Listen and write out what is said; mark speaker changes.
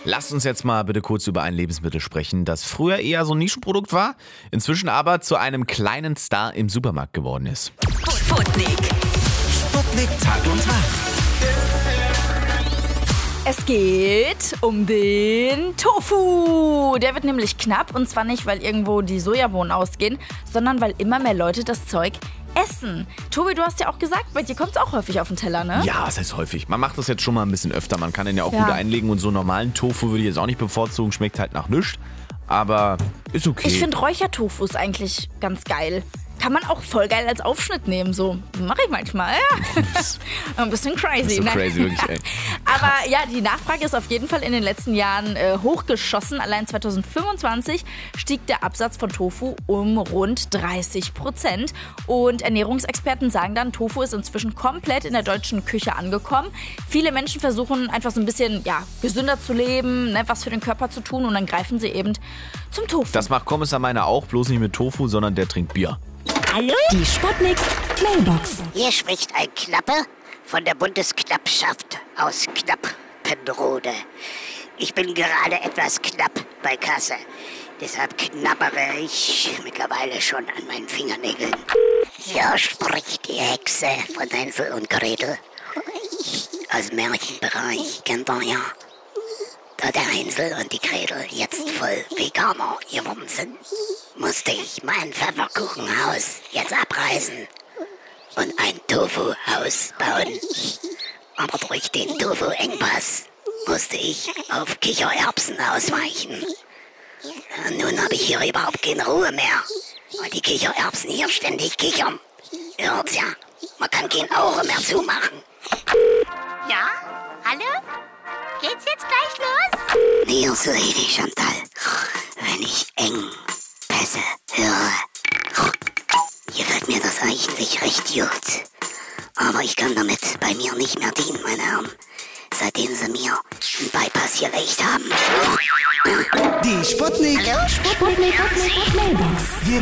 Speaker 1: Lasst uns jetzt mal bitte kurz über ein Lebensmittel sprechen, das früher eher so ein Nischenprodukt war, inzwischen aber zu einem kleinen Star im Supermarkt geworden ist.
Speaker 2: Sputnik.
Speaker 3: Sputnik Tag und Nacht.
Speaker 4: Es geht um den Tofu. Der wird nämlich knapp, und zwar nicht, weil irgendwo die Sojabohnen ausgehen, sondern weil immer mehr Leute das Zeug essen. Tobi, du hast ja auch gesagt, bei dir kommt es auch häufig auf den Teller, ne?
Speaker 1: Ja, das heißt häufig. Man macht das jetzt schon mal ein bisschen öfter. Man kann den ja auch gut einlegen und so normalen Tofu würde ich jetzt auch nicht bevorzugen. Schmeckt halt nach nichts, aber ist okay.
Speaker 4: Ich finde Räuchertofu ist eigentlich ganz geil. Kann man auch voll geil als Aufschnitt nehmen, so. Mache ich manchmal, ja. Ein bisschen crazy,
Speaker 1: so
Speaker 4: ne?
Speaker 1: crazy, wirklich, ey.
Speaker 4: Aber ja, die Nachfrage ist auf jeden Fall in den letzten Jahren hochgeschossen. Allein 2025 stieg der Absatz von Tofu um rund 30%. Und Ernährungsexperten sagen dann, Tofu ist inzwischen komplett in der deutschen Küche angekommen. Viele Menschen versuchen einfach so ein bisschen gesünder zu leben, ne, was für den Körper zu tun, und dann greifen sie eben zum Tofu.
Speaker 1: Das macht Kommissar meiner auch, bloß nicht mit Tofu, sondern der trinkt Bier.
Speaker 2: Hallo?
Speaker 5: Die Sputnik Mailbox.
Speaker 2: Hier spricht ein Knappe von der Bundesknappschaft aus Knappenrode. Ich bin gerade etwas knapp bei Kasse. Deshalb knabbere ich mittlerweile schon an meinen Fingernägeln. Hier spricht die Hexe von Hänsel und Gretel. Aus dem Märchenbereich kennt ihr ja. Da der Hänsel und die Gretel jetzt voll Veganer geworden sind, musste ich mein Pfefferkuchenhaus jetzt abreißen und ein Tofu-Haus bauen. Aber durch den Tofu-Engpass musste ich auf Kichererbsen ausweichen. Und nun habe ich hier überhaupt keine Ruhe mehr, weil die Kichererbsen hier ständig kichern. Ihr hört's ja, man kann kein Auge mehr zumachen.
Speaker 6: Ja? Hallo? Geht's jetzt gleich los?
Speaker 2: Mir so Lady Chantal, wenn ich Engpässe höre, gefällt mir das eigentlich recht gut. Aber ich kann damit bei mir nicht mehr dienen, meine Herren, seitdem sie mir einen Bypass gelegt haben.
Speaker 3: Die Sputnik.
Speaker 2: Hallo?
Speaker 5: Sputnik Mailbox.
Speaker 3: Wir